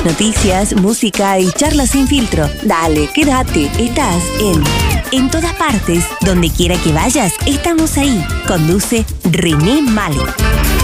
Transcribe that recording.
noticias, música y charlas sin filtro. Dale, quédate. Estás En todas partes, donde quiera que vayas, estamos ahí. Conduce René Male.